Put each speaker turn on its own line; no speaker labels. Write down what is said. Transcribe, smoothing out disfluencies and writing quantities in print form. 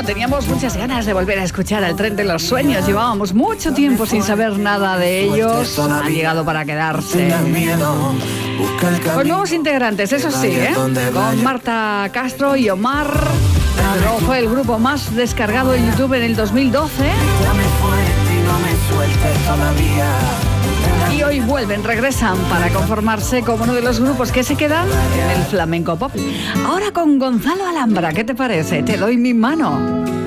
Bueno, teníamos muchas ganas de volver a escuchar al Tren de los Sueños. Llevábamos mucho tiempo sin saber nada de ellos. Han llegado para quedarse. Con nuevos integrantes, eso sí, con Marta Castro y Omar. Pero fue el grupo más descargado en YouTube en el 2012. Y hoy vuelven, regresan para conformarse como uno de los grupos que se quedan en el flamenco pop. Ahora con Gonzalo Alhambra, ¿qué te parece? Te doy mi mano.